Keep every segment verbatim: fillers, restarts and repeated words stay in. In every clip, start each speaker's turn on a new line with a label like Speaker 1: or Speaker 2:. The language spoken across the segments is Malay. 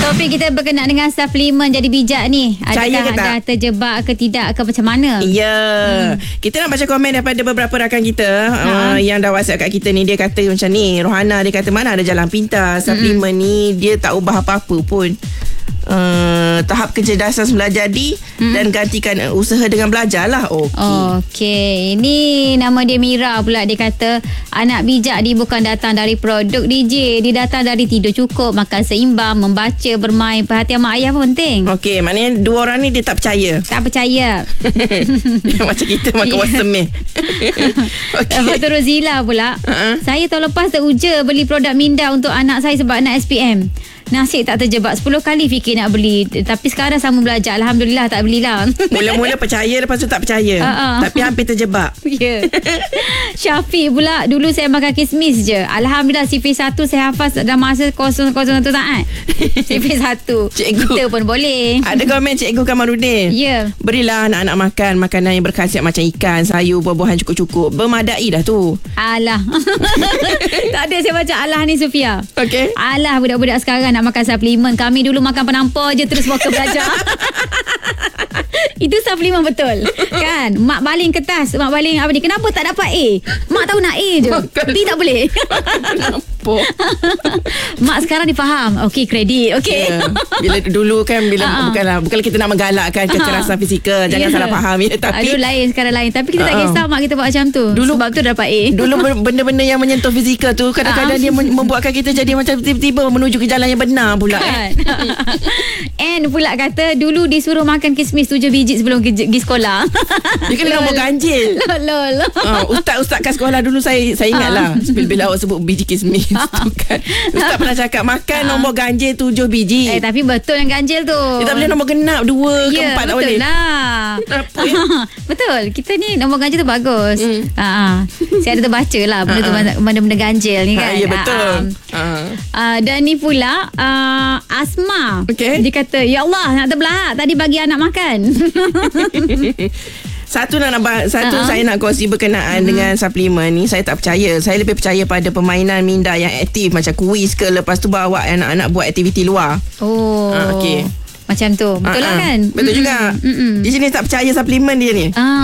Speaker 1: Topik kita berkenaan dengan suplemen jadi bijak ni.
Speaker 2: Percaya
Speaker 1: Adakah
Speaker 2: ke tak?
Speaker 1: anda terjebak ke tidak ke macam mana?
Speaker 2: Ya, hmm. kita nak baca komen daripada beberapa rakan kita ha? uh, yang dah WhatsApp kat kita ni. Dia kata macam ni, Rohana dia kata mana ada jalan pintas. Suplemen hmm. ni dia tak ubah apa-apa pun. Uh, tahap kecerdasan semula jadi hmm. dan gantikan uh, usaha dengan belajar lah. Okey.
Speaker 1: Okey. Ini nama dia Mira pula. Dia kata anak bijak dia bukan datang dari produk D J. Dia datang dari tidur cukup, makan seimbang, membaca, bermain. Perhatian mak ayah pun penting.
Speaker 2: Okey, maknanya dua orang ni dia tak percaya.
Speaker 1: Tak percaya.
Speaker 2: Macam kita makan wasem ni.
Speaker 1: Okay. Lepas tu Rozila pula. Uh-huh. Saya tahun lepas teruja beli produk Minda untuk anak saya sebab nak S P M. Nasib tak terjebak. sepuluh kali fikir nak beli. Tapi sekarang sama belajar. Alhamdulillah tak belilah.
Speaker 2: Mula-mula percaya, lepas tu tak percaya. Uh-uh. Tapi hampir terjebak.
Speaker 1: Ya. Yeah. Syafiq pula, dulu saya makan kismis je. Alhamdulillah C P satu saya hafaz dalam masa kosong kosong satu saat. C P satu. Cikgu. Kita pun boleh.
Speaker 2: Ada komen Cikgu Kamarudin.
Speaker 1: Ya. Yeah.
Speaker 2: Berilah anak-anak makan makanan yang berkhasiat macam ikan, sayur, buah-buahan cukup-cukup. Bermadai dah tu.
Speaker 1: Alah. Tak ada saya baca alah ni Sofia.
Speaker 2: Okey.
Speaker 1: Alah budak-budak sekarang nak makan suplemen. Kami dulu makan penampar je terus bawa ke belajar. Itu suplemen betul. Kan? Mak baling kertas, mak baling apa ni? Kenapa tak dapat A? Mak tahu nak A je. B tak boleh. Mak sekarang dia faham. Okey, kredit. Okey. Yeah.
Speaker 2: Bila dulu kan bila
Speaker 1: uh-huh.
Speaker 2: bukanlah bukanlah kita nak menggalakkan kekerasan uh-huh. fizikal. Jangan yeah. salah faham ya, tapi
Speaker 1: Aduh, lain sekarang lain. Tapi kita uh-huh. tak kisah mak kita buat macam tu. Dulu sebab tu dapat A.
Speaker 2: Dulu benda-benda yang menyentuh fizikal tu kadang-kadang uh-huh. dia membuatkan kita jadi macam tiba-tiba menuju ke jalan yang benar pula kan.
Speaker 1: And pula kata dulu disuruh makan kismis tujuh biji sebelum pergi sekolah.
Speaker 2: Dia kena nombor ganjil.
Speaker 1: Lol lol.
Speaker 2: Uh, ustaz-ustaz kat sekolah dulu saya saya ingatlah uh. bila awak sebut biji kismis tu kan. Ustaz pernah cakap makan uh. nombor ganjil tujuh biji.
Speaker 1: Eh tapi betul yang ganjil tu.
Speaker 2: Dia tak boleh nombor genap dua ke
Speaker 1: yeah,
Speaker 2: empat tak
Speaker 1: boleh.
Speaker 2: boleh.
Speaker 1: Lah.
Speaker 2: Apa ya?
Speaker 1: Betul. Kita ni nombor ganjil tu bagus. Hmm. Uh-huh. Saya ada terbaca lah benda tu uh-huh. benda-benda ganjil ni kan.
Speaker 2: Ha, ya betul.
Speaker 1: Uh-huh. Uh. Uh, dan ni pula uh, Asma.
Speaker 2: Okay.
Speaker 1: Dia kata ya Allah nak terbelahak tadi bagi anak makan.
Speaker 2: Satu nak nampak, satu
Speaker 1: uh-huh.
Speaker 2: saya nak kongsi berkenaan uh-huh. dengan suplemen ni. Saya tak percaya. Saya lebih percaya pada permainan minda yang aktif macam kuis ke, lepas tu bawa anak-anak buat aktiviti luar.
Speaker 1: Oh.
Speaker 2: Uh, okey.
Speaker 1: Macam tu. Betul
Speaker 2: uh-uh.
Speaker 1: lah kan?
Speaker 2: Betul mm-mm. juga. Mm-mm. Di sini tak percaya suplemen dia ni.
Speaker 1: Ah.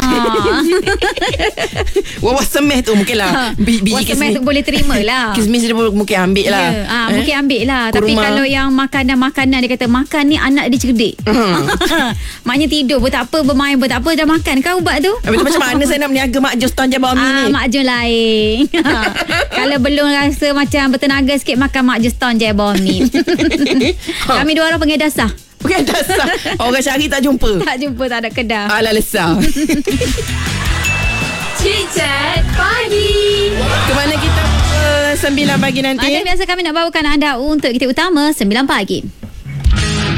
Speaker 2: Wawah semeh tu mungkin lah. Biji
Speaker 1: Wawah semeh tu boleh terima lah.
Speaker 2: Kismis dia mungkin ambil lah.
Speaker 1: Yeah. Ah, eh? Mungkin ambil lah.
Speaker 2: Kurma.
Speaker 1: Tapi kalau yang makanan-makanan dia kata makan ni anak dia cerdik. Uh-huh. Maknya tidur pun tak apa, bermain pun tak apa, dah makan. Kau buat tu?
Speaker 2: Habis tu macam mana saya nak meniaga Mak Jo Ston Jabami
Speaker 1: ah,
Speaker 2: ni?
Speaker 1: Mak Jo lain. Kalau belum rasa macam bertenaga sikit, makan Mak Jo Ston Jabami. Kami dua orang panggil dasar.
Speaker 2: Bukan dasar. Orang cari tak jumpa.
Speaker 1: Tak jumpa, tak ada kedah.
Speaker 2: Alah lesar.
Speaker 1: Chit-chat pagi.
Speaker 2: Kemana kita uh, sembilan pagi nanti?
Speaker 1: Macam biasa kami nak bawakan anda untuk kita utama sembilan pagi.